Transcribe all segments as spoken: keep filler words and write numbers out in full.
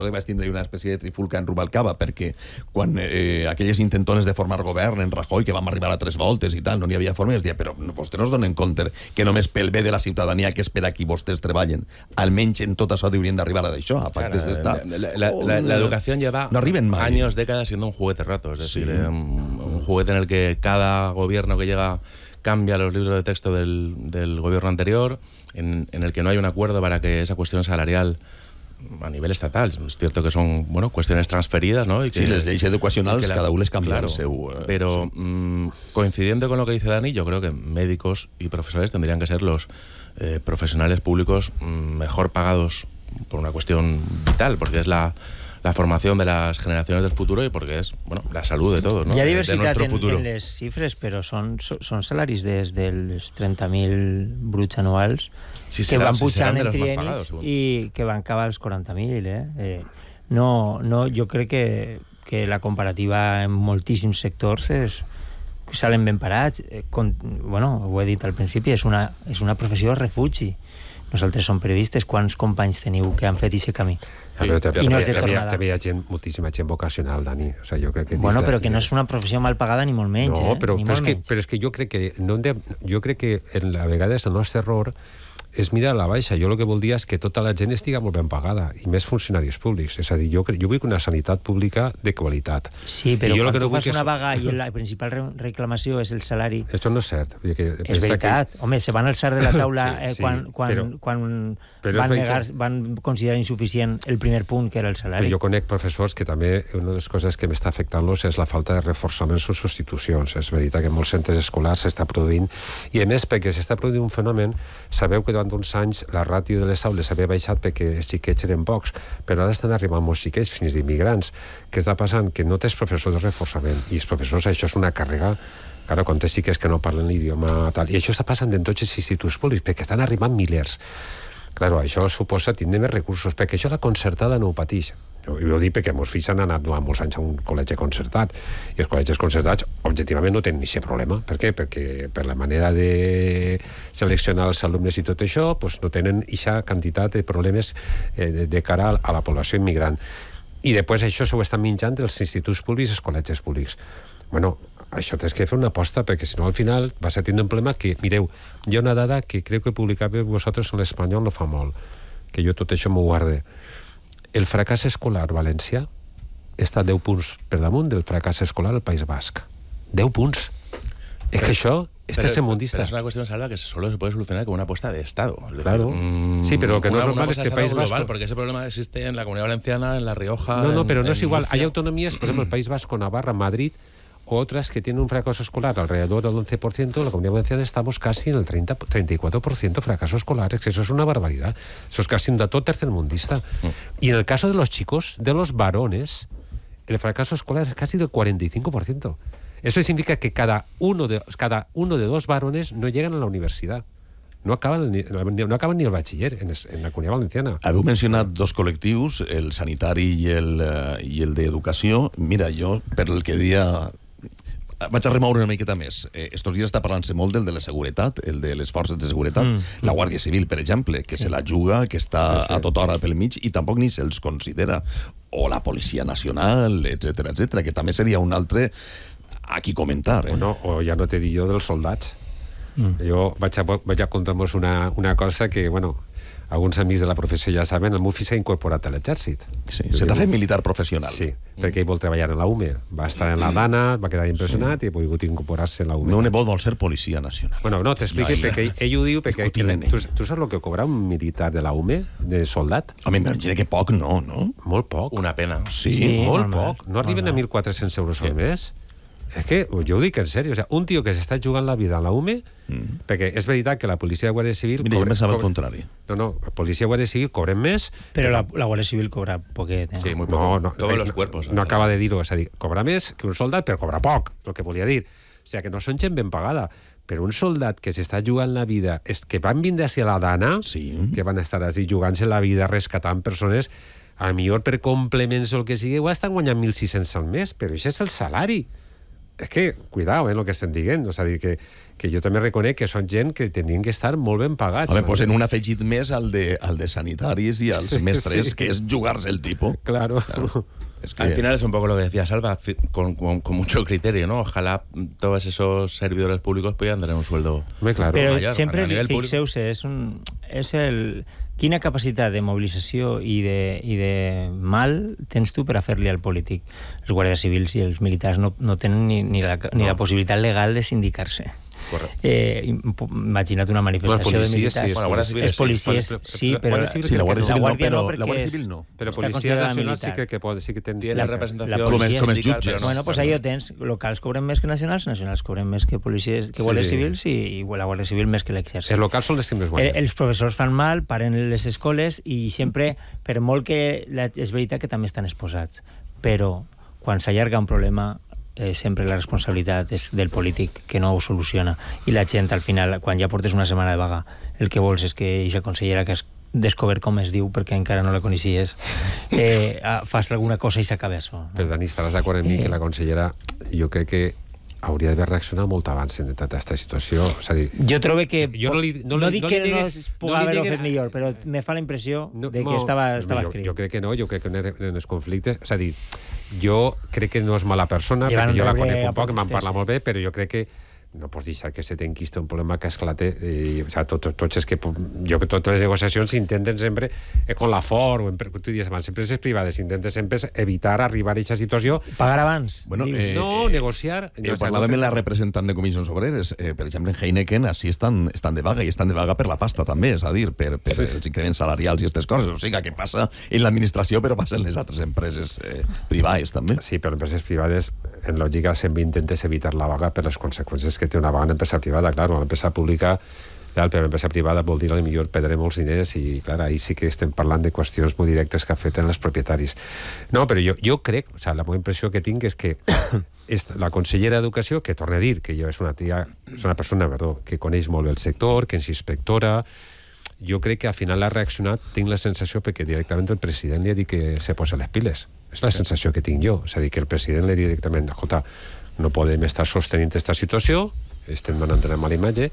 vaig tindre una espècie de trifulca en Rubalcaba, perquè quan eh, aquelles intentones de formar govern en Rajoy, que vam arribar a tres voltes i tal, no n'hi havia forma, es deia, però vostès no es donen compte que només pel bé de la ciutadania que espera que vostès treballen, almenys en tot això deurien d'arribar a d'això, a pactes d'estat. La, la, la, la educación lleva no años, décadas siendo un juguete rato, es decir, sí. eh, un, un juguete en el que cada gobierno que llega cambia los libros de texto del, del gobierno anterior, en, en el que no hay un acuerdo para que esa cuestión salarial a nivel estatal, es cierto que son bueno cuestiones transferidas, ¿no? Y que, sí, les lleis educacionals la, cada uno les cambia claro, el seu... Uh, pero sí. mmm, coincidiendo con lo que dice Dani, yo creo que médicos y profesores tendrían que ser los eh, profesionales públicos mmm, mejor pagados por una cuestión vital, porque es la, la formación de las generaciones del futuro y porque es bueno la salud de todos, ¿no? Hi ha de, diversitat de en, en les xifres, però són, són salaris des dels trenta mil bruts anuals sí, que van si pujant en trienis pagados, i que van acabar als quaranta mil. Eh? Eh, no, no, jo crec que, que la comparativa en moltíssims sectors és salen ben parats. Eh, con, bueno, ho he dit al principi, és una, és una professió de refugi. Nosaltres som periodistes, quants companys teniu que han fet aquest camí? Sí, però també, I no és de també, tornada. també hi ha gent, moltíssima gent vocacional, Dani. O sea, jo crec que bueno, de, però que no és una professió mal pagada ni molt menys, no, eh? però, ni però, molt és que, menys. però és que jo crec que no de, jo crec que en la vegades el nostre error és mirar a la baixa. Jo el que vol dir és que tota la gent estigui molt ben pagada, i més funcionaris públics. És a dir, jo, jo vull una sanitat pública de qualitat. Sí, però jo quan no tu fas és... una vaga i la principal reclamació és el salari... Això no és cert. Que és veritat. Que... Home, se van alçar de la taula sí, eh, quan, sí, quan, però, quan però van, negar, van considerar insuficient el primer punt, que era el salari. Però jo conec professors que també una de les coses que m'està afectant-los és la falta de reforçaments o substitucions. És veritat que en molts centres escolars s'està produint, i a més perquè s'està produint un fenomen, sabeu que durant uns anys la ràtio de les aules havia baixat perquè els xiquets eren pocs, però ara estan arribant molts xiquets, fins d'immigrants. Què està passant? Que no tens professors de reforçament, i els professors, això és una càrrega. Claro, quan tens xiquets que no parlen l'idioma tal, i això està passant en tots els instituts públics, perquè estan arribant milers. Claro, això suposa tindre més recursos, perquè això la concertada no ho pateix. Jo, jo ho dic perquè meus fills han anat durant molts anys a un col·legi concertat, i els col·legis concertats objectivament no tenen aquest problema. Per què? Perquè per la manera de seleccionar els alumnes i tot això, pues no tenen aquesta quantitat de problemes eh, de, de cara a la població immigrant. I després això s'ho estan menjant els instituts públics i els col·legis públics. Bueno, això tens que fer una aposta, perquè si no al final vas a tindre un problema que, mireu, hi ha una dada que crec que publicàveu vosaltres en l'Espanyol no fa molt, que jo tot això m'ho guarde. El fracàs escolar valencià està deu punts per damunt del fracàs escolar al País Basc. deu punts. Es que això es tercermundista. Pero es una cuestión, Salva, que solo se puede solucionar con una apuesta de Estado. Es decir, claro. Mmm, sí, pero lo que no una, es normal es que el País global, Vasco... porque ese problema existe en la Comunidad Valenciana, en La Rioja... No, no, en, pero no en es igual. Murcia. Hay autonomías, por ejemplo, el País Vasco, Navarra, Madrid, o otras que tienen un fracaso escolar alrededor del once por ciento. La Comunidad Valenciana estamos casi en el treinta, treinta y cuatro por ciento fracaso escolar. Es que eso es una barbaridad. Eso es casi un dato tercermundista. Mm. Y en el caso de los chicos, de los varones, el fracaso escolar es casi del cuarenta y cinco por ciento. Eso significa que cada uno de, cada uno de dos varones no llegan a la universidad. No acaben, no acaben ni el bachiller en, en la Comunitat Valenciana. Haveu mencionat dos col·lectius, el sanitari i el, uh, i el d'educació. Mira, jo, per el que dia... Vaig a remoure una miqueta més. Eh, estos dies està parlant-se molt del de la seguretat, el de les forces de seguretat, mm. la Guàrdia Civil, per exemple, que sí. se la juga, que està sí, sí. a tota hora pel mig i tampoc ni se'ls considera. O la Policia Nacional, etcètera, etcètera, que també seria un altre a qui comentar. Eh? O, no, o ja no t'he dit jo dels soldats. Mm. Jo vaig a, vaig a contar-vos una, una cosa que, bueno, alguns amics de la professió ja saben, el meu fill s'ha incorporat a l'exèrcit. Sí, se t'ha fet militar professional. Sí, mm. perquè ell vol treballar en la U M E. Va estar en la Dana, va quedar impressionat sí. i ha pogut incorporar-se en la U M E. El meu nebot vol ser policia nacional. Bueno, no, t'explico, no, perquè ell, ell ho diu, perquè que, tu, tu saps el que cobra un militar de la U M E, de soldat? Home, m'imagino que poc no, no? Molt poc. Una pena. Sí, sí molt normal, poc. No arriben normal. a mil quatre-cents euros sí. al mes. És que, jo ho dic en sèrio, o sea, un tio que s'està jugant la vida a la U M E, mm. perquè és veritat que la policia i la Guàrdia Civil... Mira, cobre, jo pensava el contrari. No, no, la policia i la Guàrdia Civil cobren més... Però, però la, la Guàrdia Civil cobra poquet, eh? Sí, muy poco. No, no, Todos no, los cuerpos. No, no acaba de dir-ho, és a dir, cobra més que un soldat, però cobra poc, el que volia dir. O sigui, que no són gent ben pagada. Però un soldat que s'està jugant la vida, és que van vindre hacia la Dana, sí. que van estar així jugant-se la vida, rescatant persones, a lo millor per complements o el que sigui, ho estan guanyant mil sis-cents al mes, però això és el salari. és que, cuidao, eh, el que estem dient. És a dir, que, que jo també reconec que són gent que tenien que estar molt ben pagats. Home, pues en un afegit més al de, al de sanitaris i als mestres, sí. que és jugar-se el tipo. Claro. claro. Es que... Al final es un poco lo que decía Salva, con, con, con mucho criterio, ¿no? Ojalá todos esos servidores públicos pudieran tener un sueldo Muy claro. Però mayor, sempre, a nivel fixeu-se, és, un, és el... Quina capacitat de mobilització i de, i de mal tens tu per a fer-li al polític? Els guàrdies civils i els militars no, no tenen ni, ni, la, ni no. la possibilitat legal de sindicar-se. Eh, imagina't una manifestació bueno, policies, de militars. Sí, bueno, Guàrdia Civil els policies, sí, sí, però sí, la Guàrdia Civil no, però no, la Guàrdia Civil no. Però Policia Nacional sí que, que pot, sí que tens... Tiene representació... La policia, som els jutges. No. Bueno, pues ahí ho tens. Locals cobren més que nacionals, nacionals cobren més que policies, que guàrdies sí. civils i, i la Guàrdia Civil més que l'exèrcit. Els locals són els que més guanyen. Eh, els professors fan mal, paren les escoles i sempre, per molt que la, és veritat que també estan exposats, però quan s'allarga un problema eh, sempre la responsabilitat és del polític que no ho soluciona, i la gent al final, quan ja portes una setmana de vaga, el que vols és que aquesta consellera que has descobert com es diu perquè encara no la coneixies eh, fas alguna cosa i s'acaba això, no? Però Dani, estaràs d'acord amb mi que la consellera, jo crec que hauria d'haver reaccionat molt abans en tota aquesta situació. És a dir, jo trobo que... Jo no, li, no, no li, dic no que li no digui, es pugui no haver-ho digui... fet millor, però me fa la impressió no, de que no, estava, estava jo, escrit. jo crec que no, jo crec que en els conflictes... És a dir, jo crec que no és mala persona, I perquè jo la conec un a poc, me'n parla sí. molt bé, però jo crec que no pots deixar que se t'enquista un problema que esclate. I, o sea, tots, tots és que jo que totes les negociacions s'intenten sempre eh, con la fort, o en, tu dius abans, empreses privades intenten sempre evitar arribar a aquesta situació. Pagar abans? Bueno, eh, no, eh, negociar. Eh, parlàvem amb la representant de Comissions Obreres. Eh, per exemple, en Heineken així estan, estan de vaga, i estan de vaga per la pasta també, és a dir, per, per sí. els increments salarials i aquestes coses. O sigui, que passa en l'administració, però passa en les altres empreses eh, privades també. Sí, però empreses privades, en lògica, sempre intentes evitar la vaga per les conseqüències que té una vaga en empresa privada. Clar, una empresa pública, clar, però l'empresa privada vol dir, potser perdrem molts diners, i clar, ahí sí que estem parlant de qüestions molt directes que afecten els propietaris. No, però jo, jo crec, o sigui, la meva impressió que tinc és que la consellera d'Educació, que torna a dir que jo és una tia, és una persona, perdó, que coneix molt bé el sector, que és inspectora, jo crec que al final ha reaccionat, tinc la sensació, perquè directament el president li ha dit que se posa les piles. És la sensació que tinc jo. És a dir, que el president li ha dit directament, escolta, no podem estar sostenint aquesta situació, estem donant una mala imatge.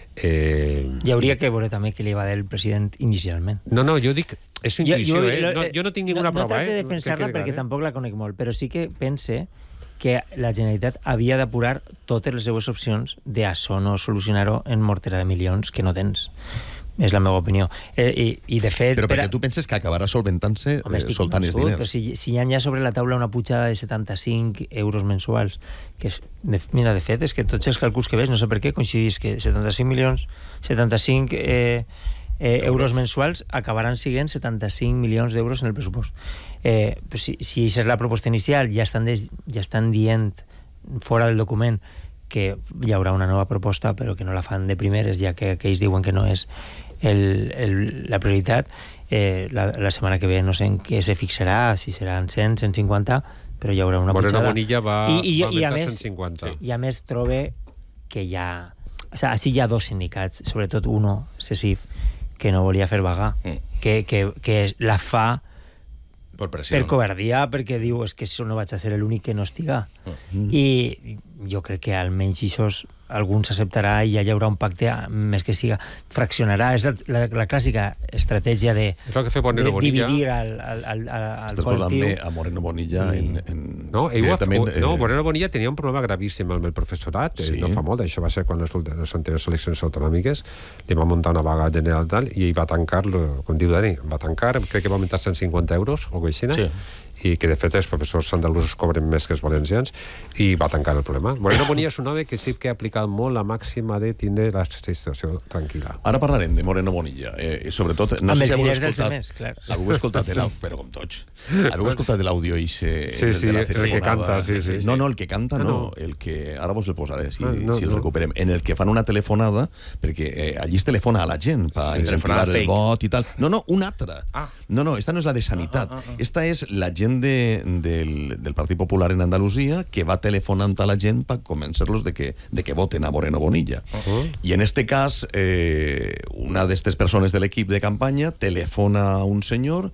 Eh, Hi hauria que veure també què li va dir el president inicialment. No, no, jo dic, és intuïció, jo, eh? jo, No, jo no tinc ninguna no, prova, no eh? No tracte de defensar-la perquè eh? tampoc la conec molt, però sí que pense que la Generalitat havia d'apurar totes les seues opcions de això no solucionar-ho en mortera de milions que no tens. És la meva opinió. Eh, i, I, de fet... Però perquè tu penses que acabarà solventant-se eh, soltant els diners? Però si, si hi ha ja sobre la taula una pujada de setanta-cinc euros mensuals, que és, de, mira, de fet, és que tots els càlculs que veus, no sé per què, coincidís que setanta-cinc milions, setanta-cinc eh, eh, euros mensuals acabaran siguent setanta-cinc milions d'euros en el pressupost. Eh, però si, si això és la proposta inicial, ja estan, des, ja estan dient fora del document que hi haurà una nova proposta, però que no la fan de primeres, ja que, que ells diuen que no és el, el, la prioritat. Eh, la, la setmana que ve no sé en què se fixarà, si seran cent, cent cinquanta, però hi haurà una Moreno pujada. Bonilla va, I, i, va i, a metre més, cent cinquanta. I a més trobe que hi ha... O sigui, així hi ha dos sindicats, sobretot uno, CECIF, que no volia fer vaga, mm. que, que, que la fa per, per covardia, perquè diu és que això no vaig a ser l'únic que no estiga. Mm. I jo crec que almenys això algun s'acceptarà i ja hi haurà un pacte, més que siga, fraccionarà. És la, la, la clàssica estratègia de, de dividir al, al, al, al Estàs posant-me a Moreno Bonilla en... en no, directament, eh... no, Moreno Bonilla tenia un problema gravíssim amb el professorat, sí. No fa molt, això va ser quan les, les anteriors eleccions autonòmiques, li va muntar una vaga general tal, i ell va tancar, com diu Dani, va tancar, crec que va augmentar cent cinquanta euros o així, sí. I que de fet els professors andalusos cobren més que els valencians, i va tancar el problema. Moreno Bonilla és un home que sí que ha aplicat molt la màxima de tindre la situació tranquil·la. Ara parlarem de Moreno Bonilla, eh, sobretot, no amb sé si heu escoltat, més, clar. heu escoltat el, però com tots, heu escoltat l'àudio ixe, sí, sí, de la el que canta, sí, sí, sí. No, no, el que canta no, no. El que, ara vos el posaré, si, no, no, si el no. recuperem, en el que fan una telefonada, perquè eh, allí es telefona a la gent per sí, incentivar el vot i tal. No, no, una altra. Ah. No, no, esta no és la de Sanitat. Ah, ah, ah. Esta és la gent de, del, del Partit Popular en Andalusia que va telefonant a la gent per convencer-los de que, de que voten a Moreno Bonilla. Uh-huh. I en este cas, eh, una d'estes persones de l'equip de campanya telefona a un senyor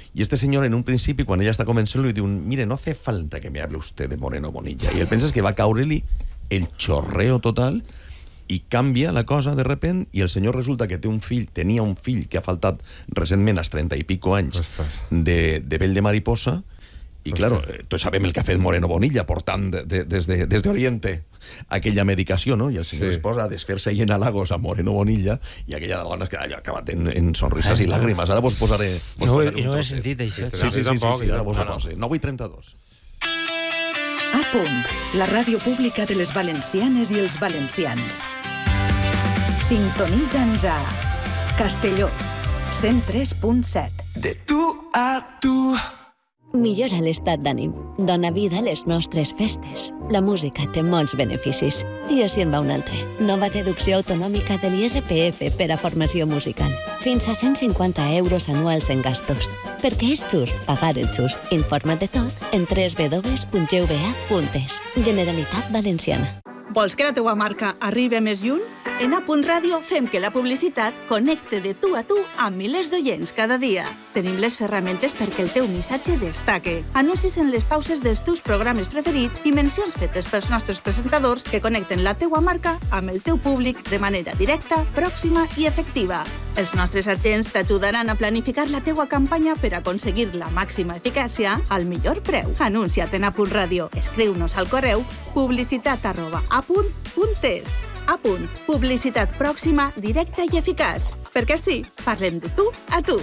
Y este señor, en un principio, cuando ella está començant, le diu, mire, no hace falta que me hable usted de Moreno Bonilla. Y él piensa que va a caure-li el chorreo total i canvia la cosa de repent i el senyor resulta que té un fill, tenia un fill que ha faltat recentment als trenta i pico anys de, de pell de mariposa i, claro, tots sabem el que ha fet Moreno Bonilla portant de, de, des, de, des d'Oriente aquella medicació, no? I el senyor sí. es posa a desfer-se i en halagos a Moreno Bonilla i aquella dona es queda acabat en, en sonrises eh, i làgrimes. Ara vos posaré... Vos no, posaré no ho he sentit, això. Sí, sí, sí, sí, sí, ara vos ho poso. nou i trenta-dos. A punt, la ràdio pública de les valencianes i els valencians. Sintonitza'ns a Castelló, cent tres punt set. De tu a tu. Millora l'estat d'ànim. Dona vida a les nostres festes. La música té molts beneficis. I així en va un altre. Nova deducció autonòmica de l'I R P F per a formació musical. Fins a cent cinquanta euros anuals en gastos. Perquè és just pagar el just. Informa't de tot en w w w punt g v a punt es. Generalitat Valenciana. Vols que la teua marca arribi més lluny? En A Punt Ràdio fem que la publicitat connecte de tu a tu amb milers d'oients cada dia. Tenim les ferramentes perquè el teu missatge destaque. Anuncis en les pauses dels teus programes preferits i mencions fetes pels nostres presentadors que connecten la teua marca amb el teu públic de manera directa, pròxima i efectiva. Els nostres agents t'ajudaran a planificar la teua campanya per aconseguir la màxima eficàcia al millor preu. Anuncia't en A Punt Ràdio. Escriu-nos al correu publicitat arroba apunt punt es. A punt. Publicitat pròxima, directa i eficaç. Perquè sí, parlem de tu a tu.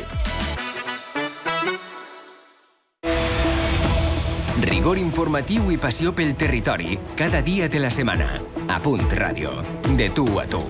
Rigor informatiu i passió pel territori, cada dia de la setmana. A Punt Ràdio. De tu a tu.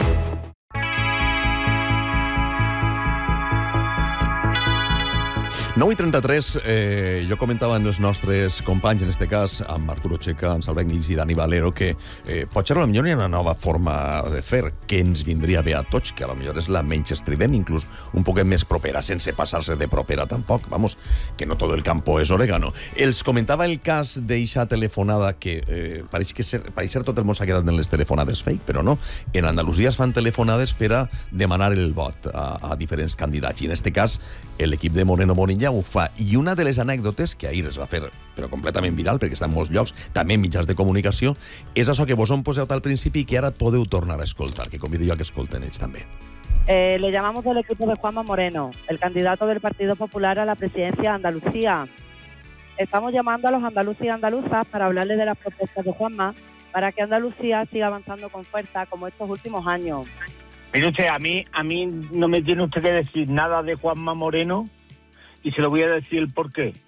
nou i trenta-tres, eh, jo comentava amb els nostres companys, en este cas amb Arturo Checa, amb Salvat Guix i Dani Valero, que eh, potser a lo millor hi ha una nova forma de fer que ens vindria bé a tots, que a lo millor és la menys estrident, inclús un poquet més propera, sense passar-se de propera tampoc, vamos, que no tot el campo és orégano. Els comentava el cas d'eixa telefonada que eh, pareix que ser, pareix ser tot el món s'ha quedat en les telefonades fake, però no. En Andalusia es fan telefonades per a demanar el vot a, a diferents candidats, i en este cas l'equip de Moreno Bonilla ho fa. I una de les anècdotes que ahir es va fer, però completament viral, perquè està en molts llocs, també en mitjans de comunicació, és això que vos hem posat al principi i que ara podeu tornar a escoltar, que convido jo a que escolten ells també. Eh, le llamamos del equipo de Juanma Moreno, el candidato del Partido Popular a la presidencia de Andalucía. Estamos llamando a los andaluces y andaluzas para hablarles de las propuestas de Juanma para que Andalucía siga avanzando con fuerza como estos últimos años. Mire usted, a mí, a mí no me tiene usted que decir nada de Juanma Moreno y se lo voy a decir el por qué.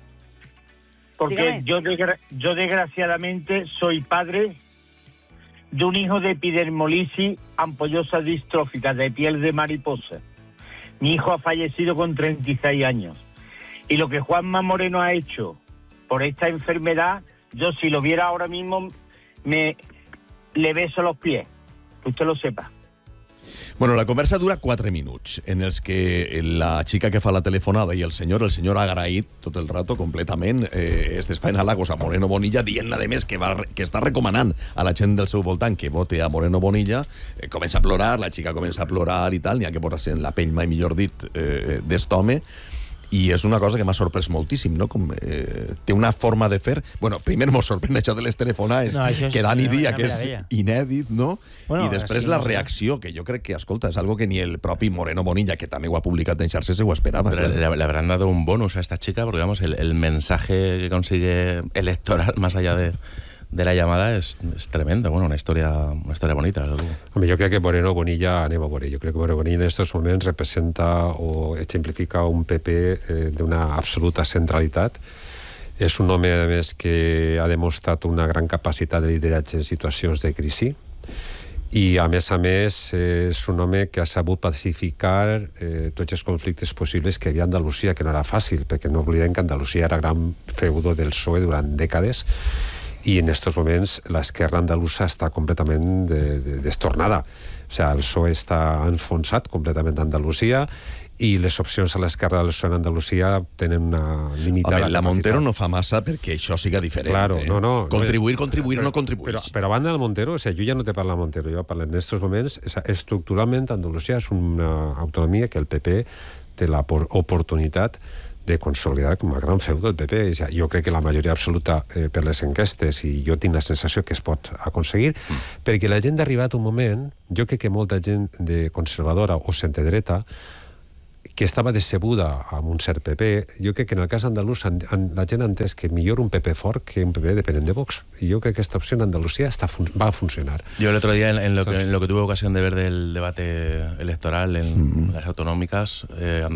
Porque yo, desgra yo desgraciadamente soy padre de un hijo de epidermolisis ampollosa distrófica de piel de mariposa. Mi hijo ha fallecido con treinta y seis años. Y lo que Juanma Moreno ha hecho por esta enfermedad, yo si lo viera ahora mismo, me le beso los pies, que usted lo sepa. Bueno, la conversa dura quatre minuts, en els que la xica que fa la telefonada i el senyor, el senyor ha agraït tot el rato completament, eh, es desfaen halagos a Moreno Bonilla, dient-ne de més que, va, que està recomanant a la gent del seu voltant que vote a Moreno Bonilla, eh, comença a plorar, la xica comença a plorar i tal, n'hi ha que posar-se en la pell, mai millor dit, eh, d'est home, i és una cosa que m'ha sorprès moltíssim, no? Com eh, té una forma de fer... Bueno, primer m'ho sorprèn això de les telefonades, no, que Dani dia, que és inèdit, no? Bueno, i després sí, la reacció, que jo crec que, escolta, és algo que ni el propi Moreno Bonilla, que també ho ha publicat en xarxes, se ho esperava. Le, le, le habrán dado un bonus a esta chica, porque, vamos, el, el mensaje que consigue electoral, más allá de... de la llamada es, es tremenda, bueno, una historia, una historia bonita. Hombre, yo creo que Moreno Bonilla, anem a veure, yo creo que Moreno Bonilla en estos momentos representa o ejemplifica un P P eh, de una absoluta centralitat. És un home, a més, que ha demostrat una gran capacitat de lideratge en situacions de crisi i, a més a més, és un home que ha sabut pacificar eh, tots els conflictes possibles que hi havia a Andalusia, que no era fàcil, perquè no oblidem que Andalusia era gran feudo del P S O E durant dècades, i en aquests moments l'esquerra andalusa està completament de, de, destornada. O sigui, el P S O E està enfonsat completament a Andalusia i les opcions a l'esquerra del P S O E en Andalusia tenen una limitada Home, la capacitat. Montero no fa massa perquè això siga diferent. Claro, eh? no, no, contribuir, contribuir, però, no contribuir. Però, però a banda del Montero, o sigui, jo ja no te parlo de Montero, jo parlo en aquests moments, estructuralment Andalusia és una autonomia que el P P té l'oportunitat de consolidar com a gran feu del P P. Jo crec que la majoria absoluta eh, per les enquestes, i jo tinc la sensació que es pot aconseguir, mm. perquè la gent ha arribat un moment, jo crec que molta gent de conservadora o centredreta que estava decebuda amb un cert P P, jo crec que en el cas andalús la gent ha entès que millor un P P fort que un P P dependent de Vox. Y yo creo que esta opción en Andalucía está, va a funcionar. Yo el otro día, en, en, lo, que, en lo que tuve ocasión de ver del debate electoral en mm. las autonómicas, eh,